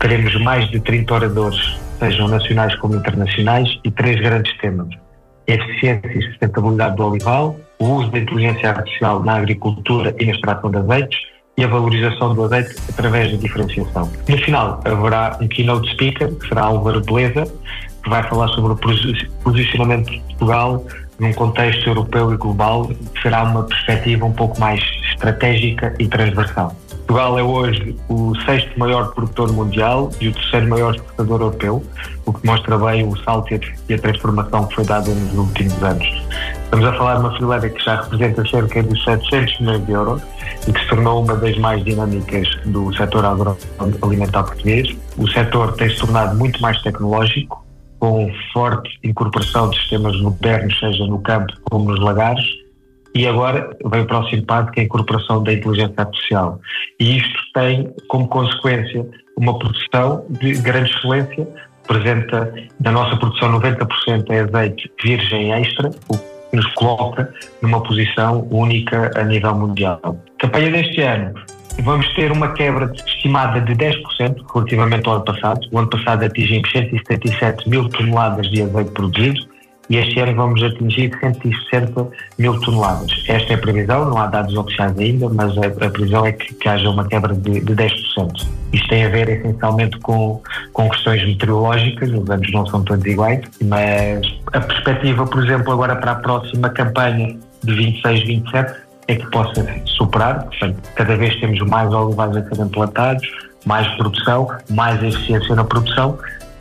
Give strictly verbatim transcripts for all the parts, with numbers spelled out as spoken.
Teremos mais de trinta oradores, sejam nacionais como internacionais, e três grandes temas: a eficiência e sustentabilidade do olival, o uso da inteligência artificial na agricultura e na extração de azeites e a valorização do azeite através da diferenciação. No final, haverá um keynote speaker, que será Álvaro Beleza, que vai falar sobre o posicionamento de Portugal num contexto europeu e global, que será uma perspectiva um pouco mais estratégica e transversal. Portugal é hoje o sexto maior produtor mundial e o terceiro maior exportador europeu, o que mostra bem o salto e a transformação que foi dada nos últimos anos. Estamos a falar de uma fileira que já representa cerca de setecentos milhões de euros e que se tornou uma das mais dinâmicas do setor agroalimentar português. O setor tem se tornado muito mais tecnológico, com forte incorporação de sistemas modernos, seja no campo como nos lagares, e agora vem o próximo passo, que é a incorporação da inteligência artificial. E isto tem como consequência uma produção de grande excelência. Representa, da nossa produção, noventa por cento é azeite virgem extra, o que nos coloca numa posição única a nível mundial. A campanha deste ano, vamos ter uma quebra estimada de dez por cento relativamente ao ano passado. O ano passado atingimos cento e setenta e sete mil toneladas de azeite produzido e este ano vamos atingir cento e sessenta mil toneladas. Esta é a previsão, não há dados oficiais ainda, mas a, a previsão é que, que haja uma quebra de, de dez por cento. Isto tem a ver essencialmente com, com questões meteorológicas, os anos não são todos iguais, mas a perspectiva, por exemplo, agora para a próxima campanha de vinte e seis vinte e sete é que possa superar. Portanto, cada vez temos mais olivais a serem plantados, mais produção, mais eficiência na produção,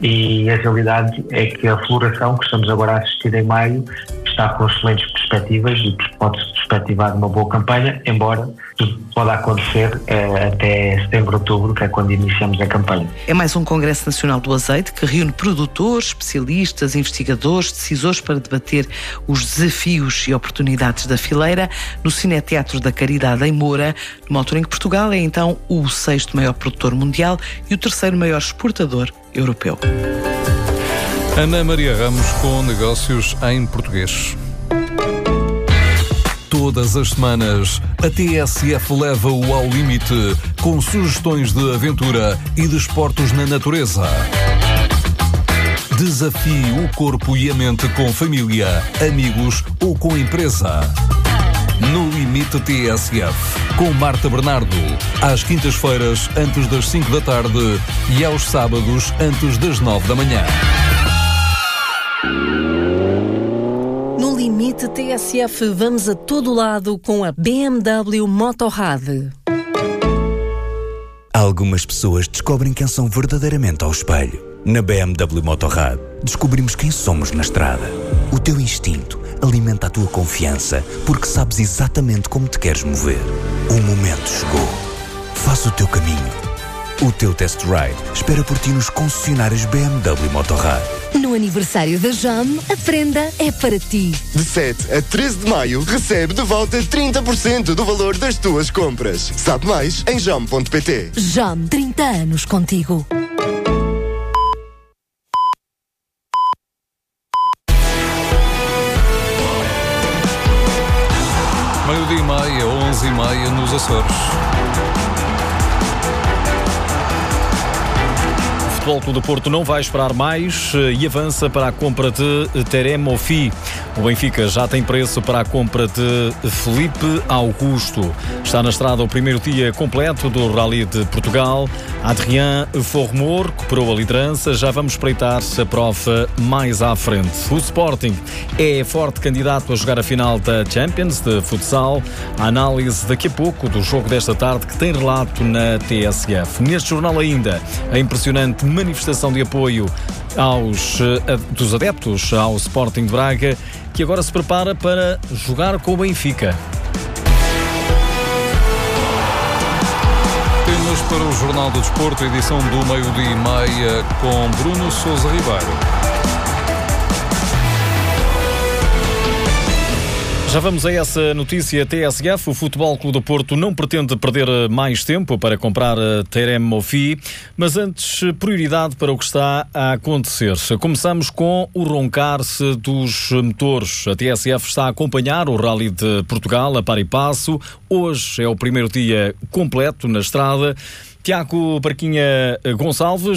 e a realidade é que a floração que estamos agora a assistir em maio está com excelentes perspectivas e pode-se perspectivar uma boa campanha, embora tudo pode acontecer eh, até setembro, outubro, que é quando iniciamos a campanha. É mais um Congresso Nacional do Azeite que reúne produtores, especialistas, investigadores, decisores para debater os desafios e oportunidades da fileira no Cineteatro da Caridade em Moura, numa altura em que Portugal é então o sexto maior produtor mundial e o terceiro maior exportador europeu. Ana Maria Ramos com negócios em português. Todas as semanas, a T S F leva-o ao limite com sugestões de aventura e de esportes na natureza. Desafie o corpo e a mente com família, amigos ou com empresa. No Limite T S F, com Marta Bernardo, às quintas-feiras antes das cinco da tarde e aos sábados antes das nove da manhã. No Limite T S F vamos a todo lado com a B M W Motorrad. Algumas pessoas descobrem quem são verdadeiramente ao espelho. Na B M W Motorrad, descobrimos quem somos na estrada. O teu instinto alimenta a tua confiança porque sabes exatamente como te queres mover. O momento chegou. Faz o teu caminho. O teu test ride espera por ti nos concessionários B M W Motorrad. No aniversário da Jam, a prenda é para ti. De sete a treze de maio, recebe de volta trinta por cento do valor das tuas compras. Sabe mais em jam ponto pt. Jam, trinta anos contigo. Meio-dia e meia, onze e meia nos Açores. O Futebol Clube do Porto não vai esperar mais e avança para a compra de Terem Moffi. O Benfica já tem preço para a compra de Felipe Augusto. Está na estrada o primeiro dia completo do Rally de Portugal. Adrien Formour recuperou a liderança. Já vamos espreitar a prova mais à frente. O Sporting é forte candidato a jogar a final da Champions de futsal. A análise daqui a pouco do jogo desta tarde que tem relato na T S F. Neste jornal ainda, a impressionante manifestação de apoio aos, dos adeptos ao Sporting de Braga, que agora se prepara para jogar com o Benfica. Temas para o Jornal do Desporto, edição do meio-dia e meia, com Bruno Sousa Ribeiro. Já vamos a essa notícia T S F. O Futebol Clube do Porto não pretende perder mais tempo para comprar Terem Moffi, mas antes prioridade para o que está a acontecer. Começamos com o roncar-se dos motores. A T S F está a acompanhar o Rally de Portugal a par e passo. Hoje é o primeiro dia completo na estrada. Tiago Barquinha Gonçalves